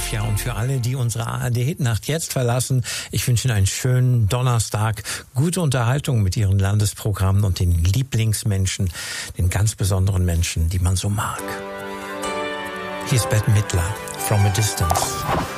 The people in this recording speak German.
11. Ja, und für alle, die unsere ARD-Hitnacht jetzt verlassen, ich wünsche Ihnen einen schönen Donnerstag, gute Unterhaltung mit Ihren Landesprogrammen und den Lieblingsmenschen, den ganz besonderen Menschen, die man so mag. Hier ist Bette Midler, From a Distance.